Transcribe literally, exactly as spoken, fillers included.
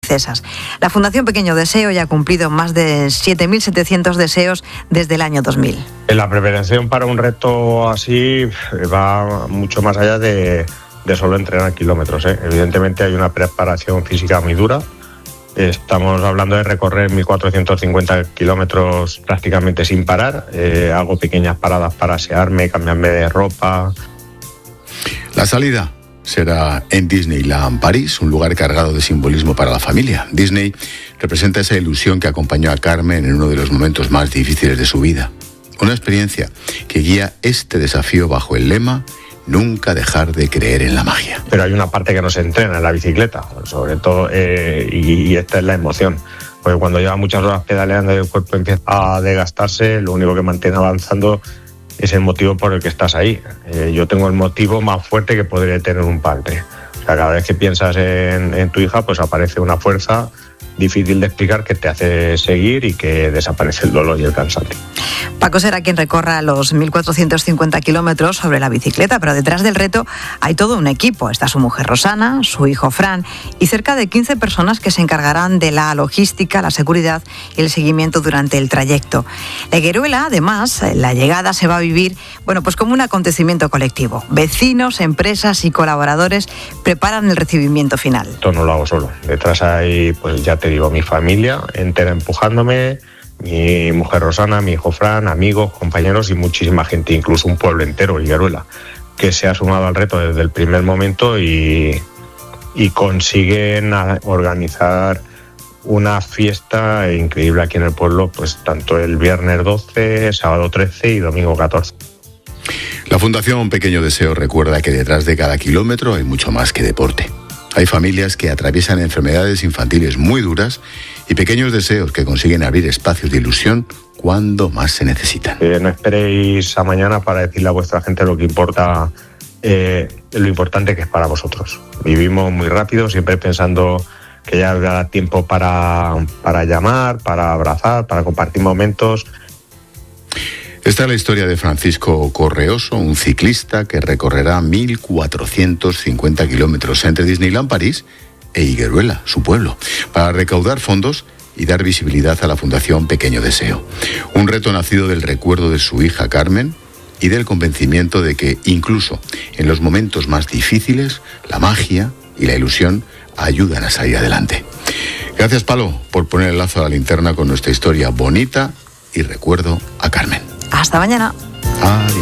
princesas. La Fundación Pequeño Deseo ya ha cumplido más de siete mil setecientos deseos desde el año dos mil. La preparación para un reto así va mucho más allá de, de solo entrenar kilómetros, ¿eh? Evidentemente hay una preparación física muy dura. Estamos hablando de recorrer mil cuatrocientos cincuenta kilómetros prácticamente sin parar. Eh, hago pequeñas paradas para asearme, cambiarme de ropa. La salida será en Disneyland París, un lugar cargado de simbolismo para la familia. Disney representa esa ilusión que acompañó a Carmen en uno de los momentos más difíciles de su vida. Una experiencia que guía este desafío bajo el lema nunca dejar de creer en la magia. Pero hay una parte que no se entrena en la bicicleta, sobre todo, eh, y, y esta es la emoción. Porque cuando lleva muchas horas pedaleando y el cuerpo empieza a desgastarse, lo único que mantiene avanzando es el motivo por el que estás ahí. Eh, yo tengo el motivo más fuerte que podría tener un padre. O sea, cada vez que piensas en, en tu hija, pues aparece una fuerza difícil de explicar que te hace seguir y que desaparece el dolor y el cansancio. Paco será quien recorra los mil cuatrocientos cincuenta kilómetros sobre la bicicleta, pero detrás del reto hay todo un equipo. Está su mujer Rosana, su hijo Fran y cerca de quince personas que se encargarán de la logística, la seguridad y el seguimiento durante el trayecto. La Higueruela, además, la llegada se va a vivir, bueno, pues como un acontecimiento colectivo. Vecinos, empresas y colaboradores preparan el recibimiento final. Esto no lo hago solo. Detrás hay, pues ya te digo, mi familia entera empujándome, mi mujer Rosana, mi hijo Fran, amigos, compañeros y muchísima gente, incluso un pueblo entero, Higueruela, que se ha sumado al reto desde el primer momento y, y consiguen organizar una fiesta increíble aquí en el pueblo, pues tanto el viernes doce, sábado trece y domingo catorce. La Fundación Pequeño Deseo recuerda que detrás de cada kilómetro hay mucho más que deporte. Hay familias que atraviesan enfermedades infantiles muy duras y pequeños deseos que consiguen abrir espacios de ilusión cuando más se necesitan. Eh, no esperéis a mañana para decirle a vuestra gente lo que importa, eh, lo importante que es para vosotros. Vivimos muy rápido, siempre pensando que ya habrá tiempo para, para llamar, para abrazar, para compartir momentos. Esta es la historia de Francisco Correoso, un ciclista que recorrerá mil cuatrocientos cincuenta kilómetros entre Disneyland París e Higueruela, su pueblo, para recaudar fondos y dar visibilidad a la Fundación Pequeño Deseo. Un reto nacido del recuerdo de su hija Carmen y del convencimiento de que incluso en los momentos más difíciles, la magia y la ilusión ayudan a salir adelante. Gracias, Palo, por poner el lazo a la linterna con nuestra historia bonita y recuerdo a Carmen. Hasta mañana. Adiós.